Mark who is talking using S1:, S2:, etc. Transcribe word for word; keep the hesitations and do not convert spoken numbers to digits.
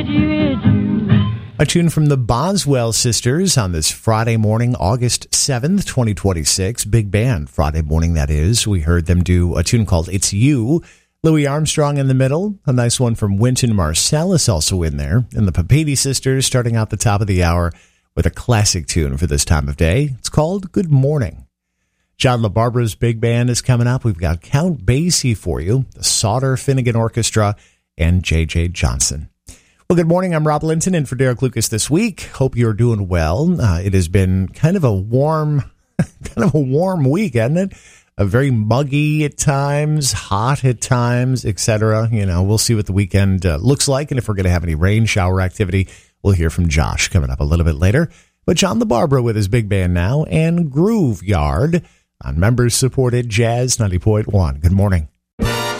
S1: A tune from the Boswell Sisters on this Friday morning, August seventh, twenty twenty-six. Big band Friday morning, that is. We heard them do a tune called It's You. Louis Armstrong in the middle. A nice one from Wynton Marsalis also in there. And the Papady Sisters starting out the top of the hour with a classic tune for this time of day. It's called Good Morning. John LaBarbera's big band is coming up. We've got Count Basie for you, the Sauter Finnegan Orchestra, and J J Johnson. Well, good morning. I'm Rob Linton in for Derek Lucas this week. Hope you're doing well. Uh, it has been kind of a warm, kind of a warm week, hasn't it? A very muggy at times, hot at times, et cetera. You know, we'll see what the weekend uh, looks like, and if we're going to have any rain shower activity, we'll hear from Josh coming up a little bit later. But John LaBarbera with his big band now, and Groove Yard on members-supported Jazz ninety point one. Good morning.